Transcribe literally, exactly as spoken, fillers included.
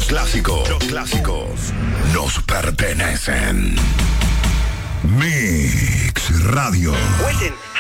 clásicos, los clásicos nos pertenecen. Mix Radio. Wilton.